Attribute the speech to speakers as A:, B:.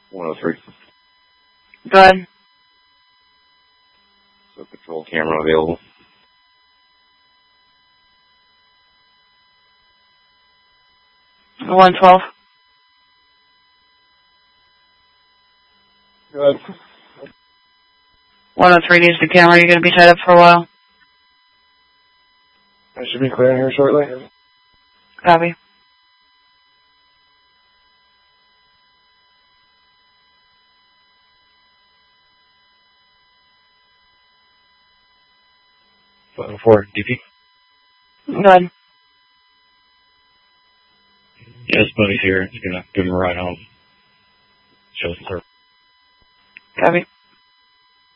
A: 103.
B: Go ahead.
A: So control camera available.
B: The 112.
A: Go ahead.
B: 103 needs the camera. You're going to be tied up for a while.
A: I should be clearing here shortly.
B: Copy.
A: Button 4, DP.
B: Go ahead.
A: Yes, buddy's here. He's gonna give him a ride home. Show us the service.
B: Copy.